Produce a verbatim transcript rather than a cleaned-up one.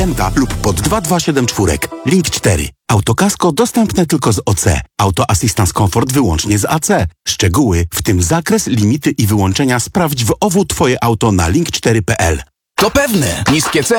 M K lub pod dwa dwa siedem cztery. Link cztery. Autokasko dostępne tylko z O C. Auto Assistance Comfort wyłącznie z A C. Szczegóły, w tym zakres, limity i wyłączenia sprawdź w O W Twoje auto na link cztery kropka p l. To pewne. Niskie ceny